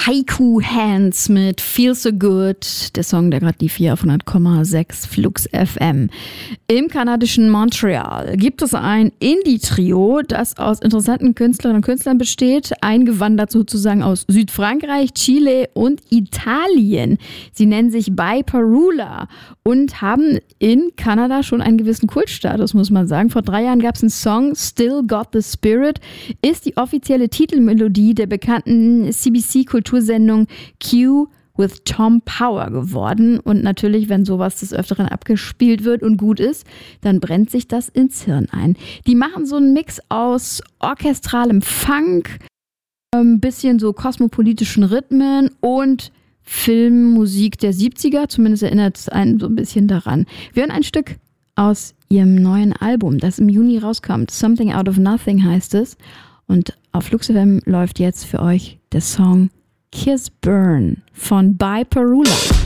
Haiku Hands mit Feel So Good, der Song, der gerade lief hier auf 100,6 Flux FM. Im kanadischen Montreal gibt es ein Indie-Trio, das aus interessanten Künstlerinnen und Künstlern besteht, eingewandert sozusagen aus Südfrankreich, Chile und Italien. Sie nennen sich Biparula und haben in Kanada schon einen gewissen Kultstatus, muss man sagen. Vor 3 Jahren gab es einen Song, Still Got the Spirit, ist die offizielle Titelmelodie der bekannten CBC-Kultursendung Q with Tom Power geworden. Und natürlich, wenn sowas des Öfteren abgespielt wird und gut ist, dann brennt sich das ins Hirn ein. Die machen so einen Mix aus orchestralem Funk, ein bisschen so kosmopolitischen Rhythmen und Filmmusik der 70er. Zumindest erinnert es einen so ein bisschen daran. Wir hören ein Stück aus ihrem neuen Album, das im Juni rauskommt. Something Out of Nothing heißt es. Und auf Flux FM läuft jetzt für euch der Song Kiss Burn von Biparula.